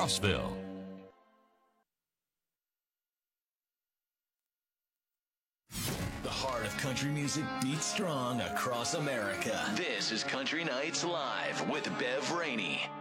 Rossville. The heart of country music beats strong across America. This is Country Nights Live with Bev Rainey.